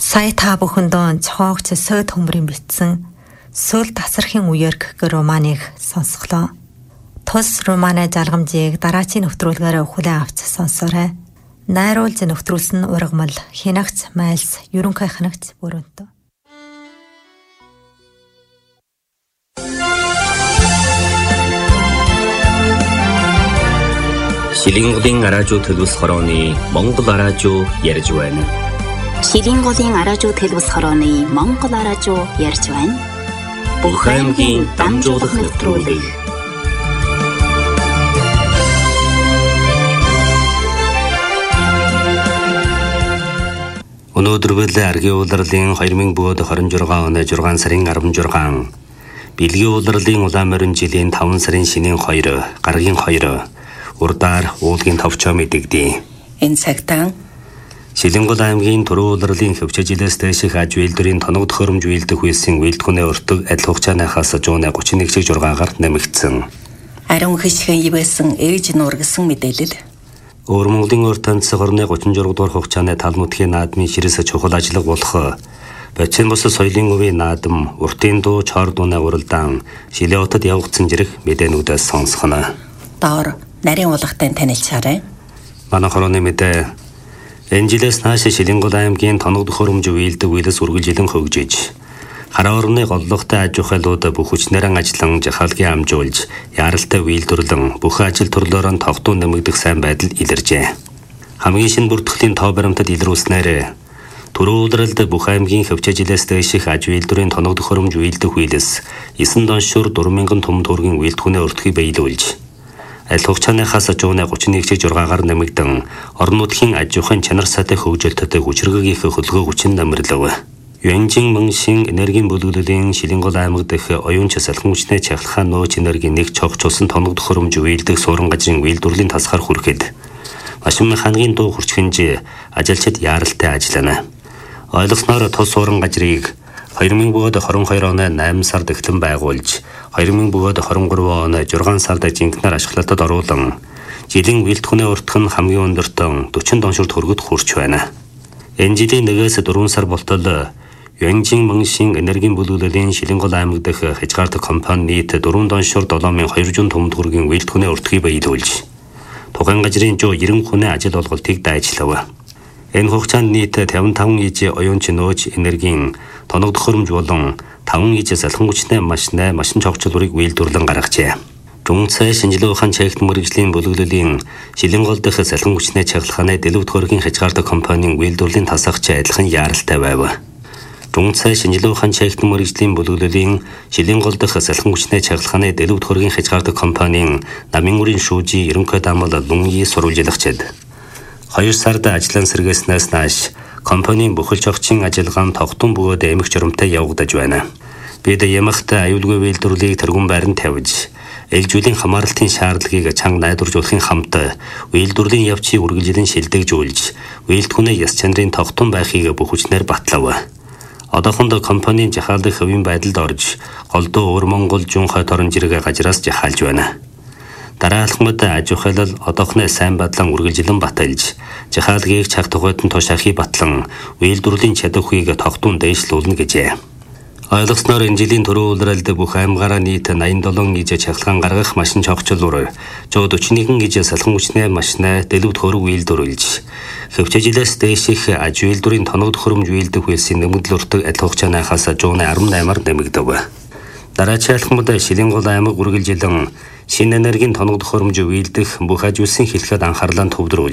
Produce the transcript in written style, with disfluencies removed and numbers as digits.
Сая та бүхэндөө цохоогч сойд хөмрийн бичсэн Сүл тасархын үеэр гэх романыг сонсголоо. Тус романы залгамжийг дараачийн нэвтрүүлгээр хүлээн авч сонсоорой. Найруулж нэвтрүүлсэн ургамал Хинагч Майлс ерөнхий ханагч Бүрөнтөө. Шилинголын араажуу төлөвс хорооны Монгол араажуу ярьж байна. Шилинголын араажуу төлөвс хорооны Монгол араажуу ярьж байна. Бүх аймгийн дамжуулах нэвтрүүлэг. Өнөөдөр аргийн улирлын 2026 оны 6 сарын 16 бэлгийн улирлын улаан морин жилийн 5 сарын шинийн 2 гаргийн 2 урдаар уулгийн товчоо мэдэгдэв. Энэ цагтаа Шилингол аймгийн Түрүү улирлын хөвчөжилээс дэших аж үйлдвэрийн тоног төхөөрөмж үйлдэх үйлсийн үйлдвэрийн өртөг адил хугацаанаас 131.6-аар нэмэгдсэн. Ариун хишгэн ивэсэн ээж нуур гэсэн мэдээлэл. Өөр Монголын урт тансаг орны 36 дугаар хугацааны тал нутгийн наадмын ширээс чухал ажиллаг болох Бачин бус соёлын өвийн наадам уртын дуу чор дууны уралдаан Шилээ хотод явагдсан зэрэг мэдээнүүдээс сонсгоно. Доор нарийн уулгатай танилцаарай. Манай хорооны мэдээ энэ жилээс нааш Шилингол аймгийн тоног төхөөрөмж үйлдэх үйлс үргэлжилэн хөгжиж хараа орны голлогтой аж ахуйлууд бүх хүчнэрэн ажиллан жахалгийн амжуулж яралтай үйлдвэрлэн бүх ажил төрлөөрөө тогтун нэмэгдэх сайн байдал илэржээ. Хамгийн шинэ бүртгэлийн тоо баримтад илрүүлснээр Түрүү улирлд бүх аймгийн хөвчөжилээс дэших аж үйлдвэрийн тоног төхөөрөмж үйлдэх үйлс 9 доншуур 4,000 том төгрөгийн үйлдвэрийн өртгийг биелүүлж аль хугацааныхаас 191.6-аар нэмэгдэн орон нутгийн аж ахуйн чанар сайтай хөгжилтөд хүчирхэг их хөлгөө хүчин намрлав. Юанжин Мөншин энергийн бүлэглэлийн Шилингол аймаг дэх оюунч салхин хүчний чахалхаа нөөц энергийн нэг цогцолсон тоног төхөөрөмж үйлдэх суурин газрын үйлдвэрлэлийн тасгаар хүрэхэд машин механикийн дуу хүрчхэнж ажилчид яаралтай ажиллана. Ойлгосноор тус суурин газрыг 2022 оны 8 сард эхлэн байгуулж 2023 оны 6 сард жинхэнээр ашиглалтад оруулан жилийн үйлдвэрийн уртх нь хамгийн өндөртөө 40 доншуур төгрөгөд хүрч байна. Энэ жилийн 1-ээс 4 сар болтол Юанжин Мөншин энергийн бүлэглэлийн Шилингол аймаг дэх хязгаартай компани нийт 4 доншуур 7,200 том төгрөгийн үйлдвэрийн уртгийг биелүүлж тухайн газрын 190 хүний ажил олголтыг дайчлав. Энэ хугацаанд нийт 55 иж оюунч нөөц энергийн тоног төхөөрөмж болон 5 иж салхин хүчний машин цогцлуурыг үйлдвэрлэн гаргажээ. Дүнцээ шинжилгээ ухаан чагт мэрэгжлийн бүлэглэлийн Шилингол дэх салхин хүчний чагалхааны дэлгэв төхөөрөгийн хязгаартай компанийн үйлдвэрлэлийн тасагч адилхан яаралтай байв. Дүнцээ шинжилгээ ухаан чагт мэрэгжлийн бүлэглэлийн Шилингол дэх салхин хүчний чагалхааны дэлгэв төхөөрөгийн хязгаартай компанийн намын үрийн шүүжи ерөнхий даамал Лунги сурвалжлагчид 2 сард ажлын сэргээснээс нааш компанийн бүхэл чогчийн ажиллагаа нь тогтун бөгөөд эмх журамтай явагдаж байна. Бид ямагт аюулгүй үйлдвэрлэлийг тэргүүн байранд тавьж ээлжүүлийн хамааралтын шаардлагыг чанга найдваржуулахын хамт үйлдвэрлэлийн явцыг үргэлжлэн шилдэгжүүлж үйлдвэрийн яс чанарын тогтун байхыг бүх хүчнээр батлав. Одоохонд компанийн жахаалдах хөвийн байдалд орж голдуу өвөр Монгол Жунхай торон жиргээ газраас жахаалж байна. Дараалхмад аж ахуйлал одоохны сайн бадлан үргэлжлэн баталж жахаалгийг цаг тухайд нь тушаахыг батлан үйлдвэрлэлийн чадварыг тогтун дээшлүүлнэ гэжээ. Ойлгосноор энэ жилийн Түрүү улирлд бүх аймгаараа нийт 87 иж чахалгаан гаргах машин цогцлуур 141 иж салхин хүчний машин дэлгэв төхөөрөг үйлдвэрлэж хөвчөжилээс дэших аж үйлдвэрийн тоног төхөөрөмж үйлдэх үйлсийн нэмэгдэл өртөг адил хугацаанаас 118-аар нэмэгдэв. Дараачийн алхмад Шилингол аймаг үргэлжилэн шинэ энергийн тоног төхөөрөмж үйлдэх бүх аж үйлсийн хэлхэд анхаарлаа төвлөрүүлж